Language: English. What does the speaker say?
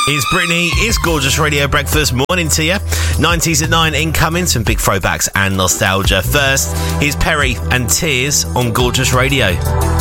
It's Brittany, it's Gorgeous Radio Breakfast, morning to you. 90s at 9 incoming, some big throwbacks and nostalgia. First, here's Perry and Tears on Gorgeous Radio.